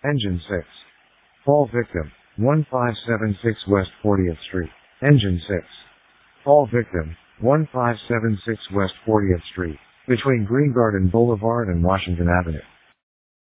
Engine 6. Fall victim, 1576 West 40th Street. Engine 6. Fall victim, 1576 West 40th Street, between Green Garden Boulevard and Washington Avenue.